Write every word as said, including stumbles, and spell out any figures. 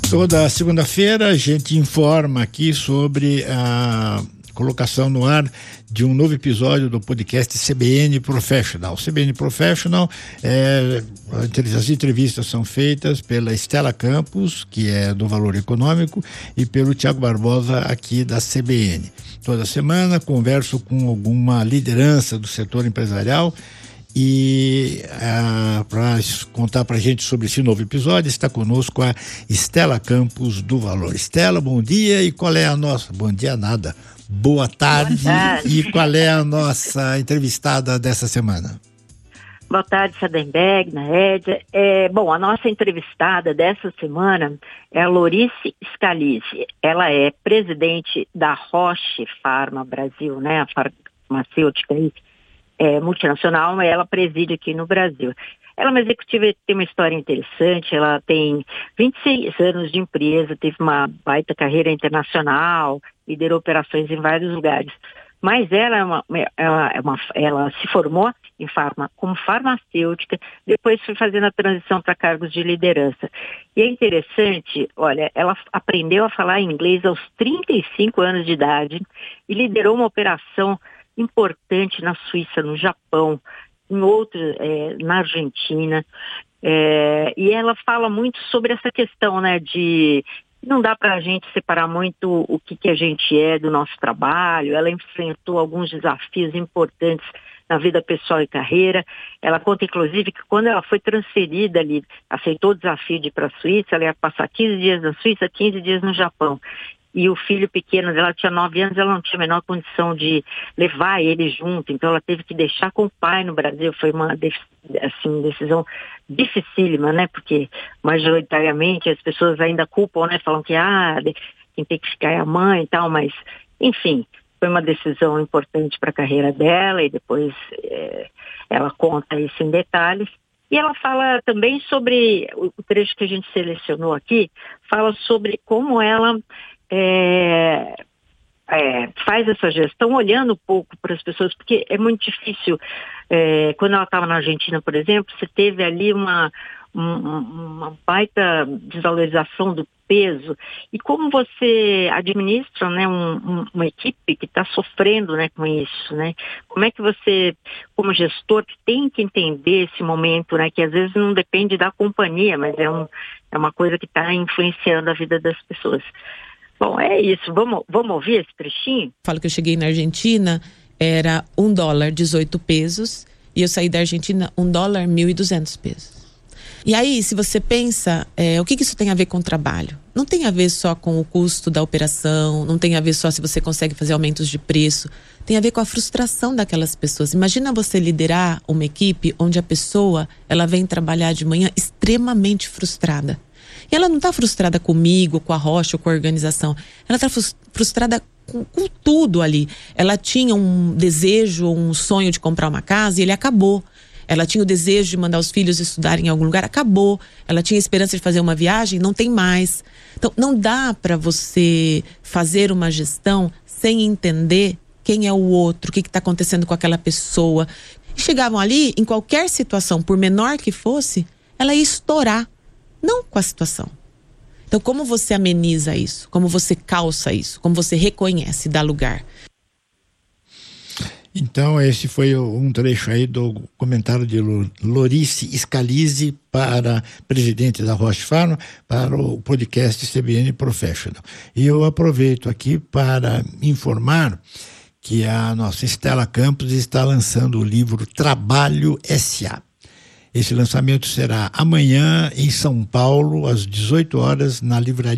Toda segunda-feira a gente informa aqui sobre a colocação no ar de um novo episódio do podcast C B N Professional. C B N Professional, é, as entrevistas são feitas pela Estela Campos, que é do Valor Econômico, e pelo Tiago Barbosa, aqui da C B N. Toda semana converso com alguma liderança do setor empresarial. E uh, para contar para a gente sobre esse novo episódio está conosco a Estela Campos do Valor. Estela, bom dia. E qual é a nossa... Bom dia nada. Boa tarde. Boa tarde. E qual é a nossa entrevistada dessa semana? Boa tarde, Sadenberg, Naédia. É, bom, a nossa entrevistada dessa semana é a Lorice Scalise. Ela é presidente da Roche Pharma Brasil, né? A farmacêutica aí. É, multinacional, mas ela preside aqui no Brasil. Ela é uma executiva que tem uma história interessante, ela tem vinte e seis anos de empresa, teve uma baita carreira internacional, liderou operações em vários lugares. Mas ela, é uma, ela, é uma, ela se formou em farma, como farmacêutica, depois foi fazendo a transição para cargos de liderança. E é interessante, olha, ela aprendeu a falar inglês aos trinta e cinco anos de idade e liderou uma operação importante na Suíça, no Japão, em outro, é, na Argentina, é, e ela fala muito sobre essa questão, né, de não dá para a gente separar muito o que, que a gente é do nosso trabalho. Ela enfrentou alguns desafios importantes na vida pessoal e carreira. Ela conta, inclusive, que quando ela foi transferida ali, aceitou o desafio de ir para a Suíça, ela ia passar quinze dias na Suíça, quinze dias no Japão. E o filho pequeno dela tinha nove anos, ela não tinha a menor condição de levar ele junto, então ela teve que deixar com o pai no Brasil. Foi uma assim, decisão dificílima, né? Porque majoritariamente as pessoas ainda culpam, né? Falam que ah, quem tem que ficar é a mãe e tal, mas enfim, foi uma decisão importante para a carreira dela e depois é, ela conta isso em detalhes. E ela fala também sobre, o trecho que a gente selecionou aqui, fala sobre como ela É, é, faz essa gestão olhando um pouco para as pessoas, porque é muito difícil. É, quando ela estava na Argentina, por exemplo, você teve ali uma, uma, uma baita desvalorização do peso, e como você administra, né, um, um, uma equipe que está sofrendo, né, com isso, né? Como é que você, como gestor, tem que entender esse momento, né, que às vezes não depende da companhia, mas é, um, é uma coisa que está influenciando a vida das pessoas. Bom, é isso. Vamos, vamos ouvir esse trechinho? Falo que eu cheguei na Argentina, era um dólar, dezoito pesos, e eu saí da Argentina, um dólar, mil e duzentos pesos. E aí, se você pensa, é, o que, que isso tem a ver com o trabalho? Não tem a ver só com o custo da operação, não tem a ver só se você consegue fazer aumentos de preço, tem a ver com a frustração daquelas pessoas. Imagina você liderar uma equipe onde a pessoa, ela vem trabalhar de manhã extremamente frustrada. E ela não está frustrada comigo, com a Roche ou com a organização. Ela está frustrada com, com tudo ali. Ela tinha um desejo, um sonho de comprar uma casa e ele acabou. Ela tinha o desejo de mandar os filhos estudarem em algum lugar, acabou. Ela tinha esperança de fazer uma viagem, não tem mais. Então, não dá para você fazer uma gestão sem entender quem é o outro, o que está acontecendo com aquela pessoa. E chegavam ali, em qualquer situação, por menor que fosse, ela ia estourar. Não com a situação. Então, como você ameniza isso? Como você calça isso? Como você reconhece, dá lugar? Então, esse foi um trecho aí do comentário de Lorice Scalise, para presidente da Roche Pharma, para o podcast C B N Professional. E eu aproveito aqui para informar que a nossa Estela Campos está lançando o livro Trabalho S A Esse lançamento será amanhã em São Paulo, às dezoito horas, na livraria